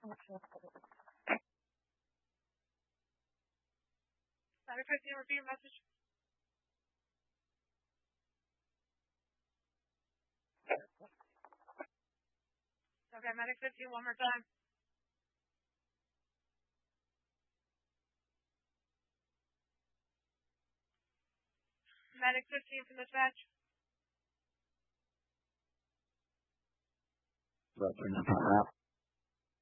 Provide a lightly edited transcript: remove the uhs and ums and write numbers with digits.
Medic 15, repeat your message. Okay, Medic 15, one more time. Medic 15 from dispatch. Veteran